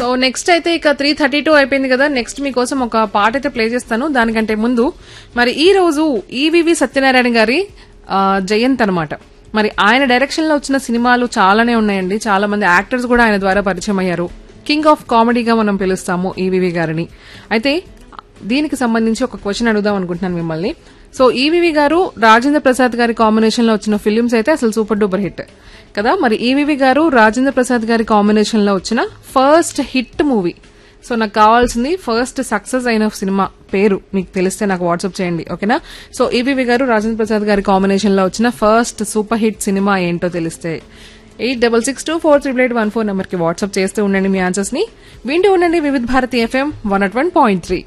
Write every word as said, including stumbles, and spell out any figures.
Next అయితే ఇక three thirty two అయిపోయింది కదా, నెక్స్ట్ మీకోసం ఒక పాట అయితే ప్లే చేస్తాను. దానికంటే ముందు మరి ఈ రోజు ఈవివి సత్యనారాయణ గారి ఆ, జయంత్ అనమాట. మరి ఆయన డైరెక్షన్ లో వచ్చిన సినిమాలు చాలానే ఉన్నాయండి. చాలా మంది యాక్టర్స్ కూడా ఆయన ద్వారా పరిచయం అయ్యారు. కింగ్ ఆఫ్ కామెడీగా మనం పిలుస్తాము ఈవివి గారిని. అయితే దీనికి సంబంధించి ఒక క్వశ్చన్ అడుగుదాం అనుకుంటున్నాను మిమ్మల్ని. సో ఈవివి గారు రాజేంద్ర ప్రసాద్ గారి కాంబినేషన్ లో వచ్చిన ఫిలిమ్స్ అయితే అసలు సూపర్ డూపర్ హిట్ కదా. మరి ఈవివి గారు రాజేంద్ర ప్రసాద్ గారి కాంబినేషన్ లో వచ్చిన ఫస్ట్ హిట్ మూవీ, సో నాకు కావాల్సింది ఫస్ట్ సక్సెస్ అయిన సినిమా పేరు మీకు తెలిస్తే నాకు వాట్సాప్ చేయండి, ఓకేనా. సో ఈవివి గారు రాజేంద్ర ప్రసాద్ గారి కాంబినేషన్ లో వచ్చిన ఫస్ట్ సూపర్ హిట్ సినిమా ఏంటో తెలిస్తే eight double six two four triple eight one four number కి వాట్సాప్ చేస్తూ ఉండండి మీ ఆన్సర్స్ ని. వింటూ ఉండండి వివిధ Bharati FM one at one point three.